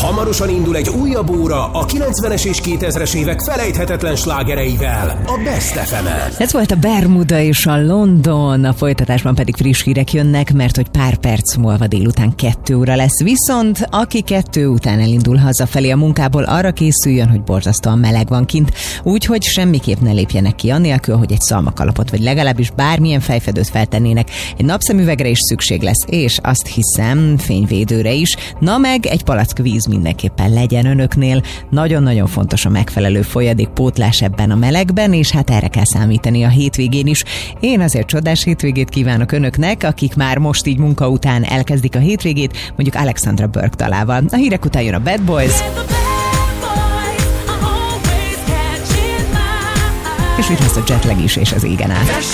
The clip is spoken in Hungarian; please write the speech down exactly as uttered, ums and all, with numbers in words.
Hamarosan indul egy újabb óra a kilencvenes és kétezres évek felejthetetlen slágereivel a Best ef emen. Ez volt a Bermuda és a London, a folytatásban pedig friss hírek jönnek, mert hogy pár perc múlva délután kettő óra lesz. Viszont aki kettő után elindul hazafelé a munkából, arra készüljön, hogy borzasztóan meleg van kint, úgyhogy semmiképp ne lépjenek ki annélkül, hogy egy szalmakalapot vagy legalábbis bármilyen fejfedőt feltennének. Egy napszemüvegre is szükség lesz, és azt hiszem fényvédőre is. Na meg egy palack víz mindenképpen legyen önöknél. Nagyon-nagyon fontos a megfelelő folyadékpótlás ebben a melegben, és hát erre kell számítani a hétvégén is. Én azért csodás hétvégét kívánok önöknek, akik már most így munka után elkezdik a hétvégét, mondjuk Alexandra Burke dalával. A hírek után jön a Bad Boys. És itt lesz a Jetlag is, és az égen át.